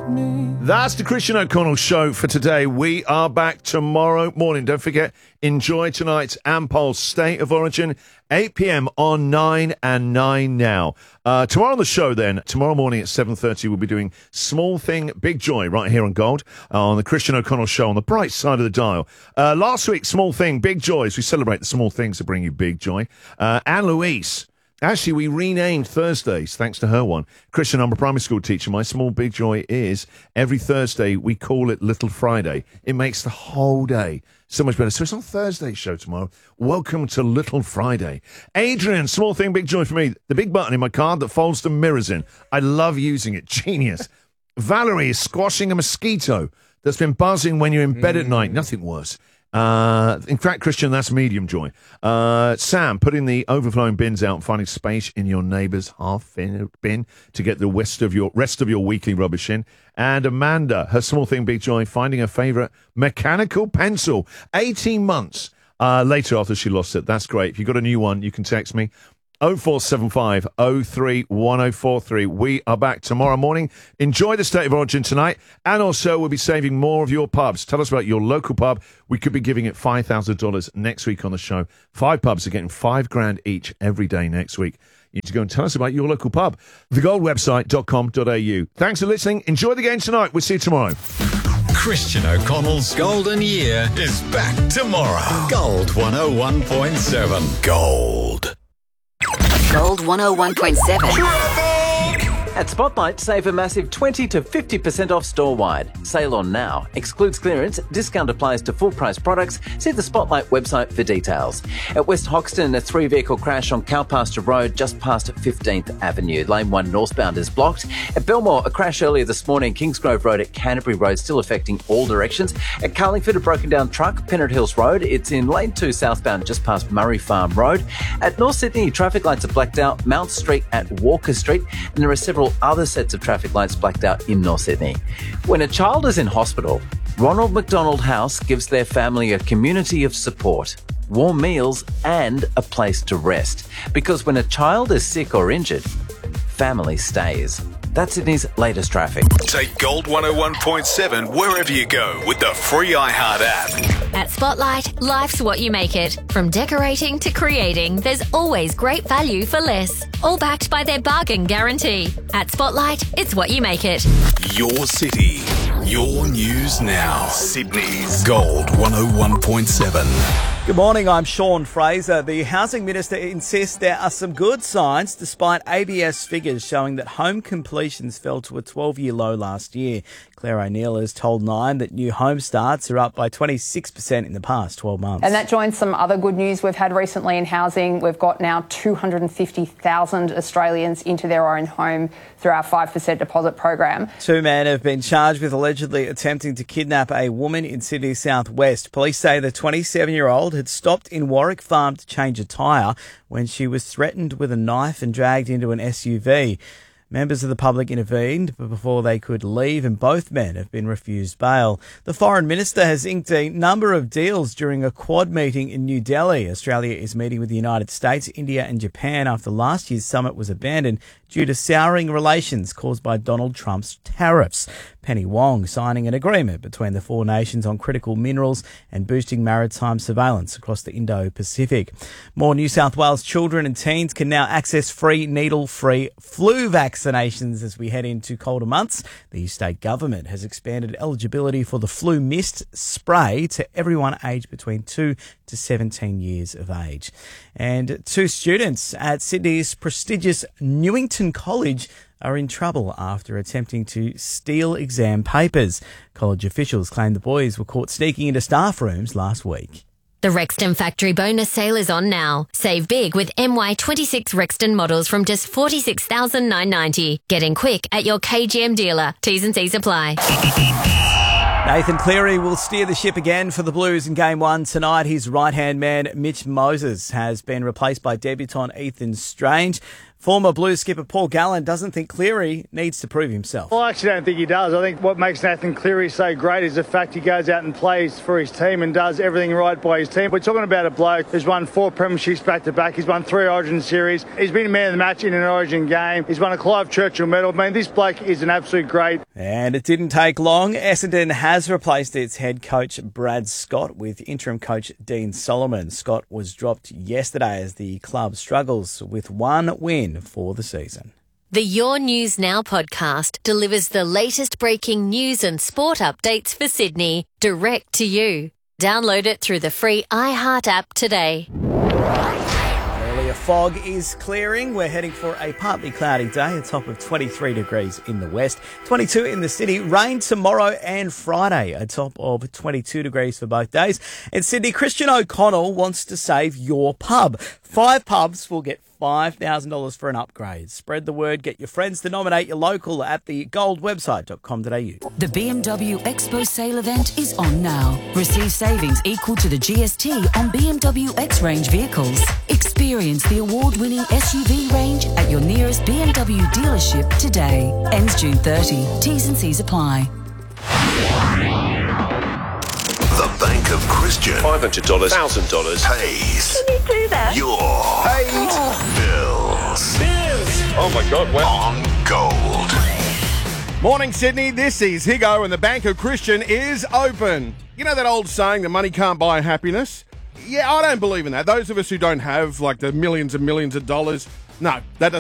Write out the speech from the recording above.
That's the Christian O'Connell Show for today. We are back tomorrow morning. Don't forget, enjoy tonight's Ampol State of Origin, 8 p.m. on 9 and 9 now. Tomorrow on the show then, tomorrow morning at 7:30, we'll be doing Small Thing, Big Joy right here on Gold, on the Christian O'Connell Show on the bright side of the dial. Last week, Small Thing, Big Joy, as we celebrate the small things that bring you big joy. Anne Louise. Actually, we renamed Thursdays, thanks to her one. Christian, I'm a primary school teacher. My small big joy is every Thursday we call it Little Friday. It makes the whole day so much better. So it's on Thursday's show tomorrow. Welcome to Little Friday. Adrian, small thing, big joy for me. The big button in my car that folds the mirrors in. I love using it. Genius. Valerie is squashing a mosquito that's been buzzing when you're in bed at night. Nothing worse. In fact, Christian, that's medium joy. Sam, putting the overflowing bins out and finding space in your neighbour's half bin to get the rest of your weekly rubbish in. And Amanda, her small thing, big joy, finding her favourite mechanical pencil 18 months later after she lost it. That's great. If you've got a new one, you can text me. 0475 03 1043. We are back tomorrow morning. Enjoy the State of Origin tonight. And also, we'll be saving more of your pubs. Tell us about your local pub. We could be giving it $5,000 next week on the show. 5 pubs are getting $5,000 each every day next week. You need to go and tell us about your local pub. thegoldwebsite.com.au. Thanks for listening. Enjoy the game tonight. We'll see you tomorrow. Christian O'Connell's Golden Year is back tomorrow. Gold 101.7. Gold. Gold 101.7. At Spotlight, save a massive 20 to 50% off store-wide. Sale on now. Excludes clearance. Discount applies to full-price products. See the Spotlight website for details. At West Hoxton, a 3-vehicle crash on Cowpasture Road just past 15th Avenue. Lane 1 northbound is blocked. At Belmore, a crash earlier this morning, Kingsgrove Road at Canterbury Road still affecting all directions. At Carlingford, a broken-down truck, Pennant Hills Road. It's in Lane 2 southbound just past Murray Farm Road. At North Sydney, traffic lights are blacked out. Mount Street at Walker Street. And there are several other sets of traffic lights blacked out in North Sydney. When a child is in hospital, Ronald McDonald House gives their family a community of support, warm meals and a place to rest. Because when a child is sick or injured, family stays. That's Sydney's latest traffic. Take Gold 101.7 wherever you go with the free iHeart app. At Spotlight, life's what you make it. From decorating to creating, there's always great value for less. All backed by their bargain guarantee. At Spotlight, it's what you make it. Your city, your news now. Sydney's Gold 101.7. Good morning, I'm Sean Fraser. The Housing Minister insists there are some good signs despite ABS figures showing that home completions fell to a 12-year low last year. Claire O'Neill has told Nine that new home starts are up by 26% in the past 12 months. And that joins some other good news we've had recently in housing. We've got now 250,000 Australians into their own home through our 5% deposit program. 2 men have been charged with allegedly attempting to kidnap a woman in Sydney's southwest. Police say the 27-year-old had stopped in Warwick Farm to change a tyre when she was threatened with a knife and dragged into an SUV. Members of the public intervened before they could leave, and both men have been refused bail. The Foreign Minister has inked a number of deals during a Quad meeting in New Delhi. Australia is meeting with the United States, India and Japan after last year's summit was abandoned due to souring relations caused by Donald Trump's tariffs. Penny Wong signing an agreement between the 4 nations on critical minerals and boosting maritime surveillance across the Indo-Pacific. More New South Wales children and teens can now access free needle-free flu vaccinations as we head into colder months. The state government has expanded eligibility for the flu mist spray to everyone aged between 2 to 17 years of age. And 2 students at Sydney's prestigious Newington College are in trouble after attempting to steal exam papers. College officials claim the boys were caught sneaking into staff rooms last week. The Rexton Factory bonus sale is on now. Save big with MY26 Rexton models from just $46,990. Get in quick at your KGM dealer. T's and C's apply. Nathan Cleary will steer the ship again for the Blues in Game 1 tonight. His right-hand man, Mitch Moses, has been replaced by debutant Ethan Strange. Former Blues skipper Paul Gallen doesn't think Cleary needs to prove himself. Well, I actually don't think he does. I think what makes Nathan Cleary so great is the fact he goes out and plays for his team and does everything right by his team. We're talking about a bloke who's won 4 premierships back-to-back. He's won 3 Origin series. He's been a man of the match in an Origin game. He's won a Clive Churchill medal. I mean, this bloke is an absolute great. And it didn't take long. Essendon has replaced its head coach Brad Scott with interim coach Dean Solomon. Scott was dropped yesterday as the club struggles with 1 win for the season. The Your News Now podcast delivers the latest breaking news and sport updates for Sydney direct to you. Download it through the free iHeart app today. Earlier fog is clearing. We're heading for a partly cloudy day, a top of 23 degrees in the west, 22 in the city. Rain tomorrow and Friday, a top of 22 degrees for both days. In Sydney, Christian O'Connell wants to save your pub. 5 pubs will get $5,000 for an upgrade. Spread the word. Get your friends to nominate your local at the goldwebsite.com.au. The BMW Expo sale event is on now. Receive savings equal to the GST on BMW X range vehicles. Experience the award-winning SUV range at your nearest BMW dealership today. Ends June 30. T's and C's apply. The Bank of Christian. $500, $1,000. Pays. Can you do that? Your bills. Oh my God, wow. On Gold. Morning, Sydney. This is Higo, and the Bank of Christian is open. You know that old saying that money can't buy happiness? Yeah, I don't believe in that. Those of us who don't have, like, the millions and millions of dollars, no, that